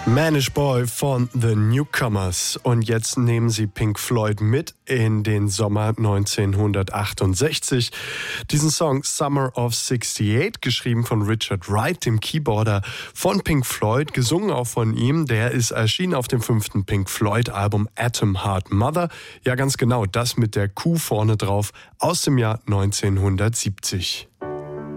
Manish Boy von The Newcomers. Und jetzt nehmen sie Pink Floyd mit in den Sommer 1968. Diesen Song Summer of 68, geschrieben von Richard Wright, dem Keyboarder von Pink Floyd, gesungen auch von ihm. Der ist erschienen auf dem 5. Pink Floyd-Album Atom Heart Mother. Ja, ganz genau, das mit der Kuh vorne drauf aus dem Jahr 1970.